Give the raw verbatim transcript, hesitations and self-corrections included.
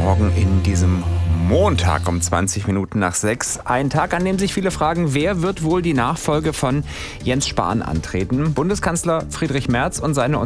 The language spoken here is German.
Morgen in diesem Montag um zwanzig Minuten nach sechs. Ein Tag, an dem sich viele fragen, wer wird wohl die Nachfolge von Jens Spahn antreten? Bundeskanzler Friedrich Merz und seine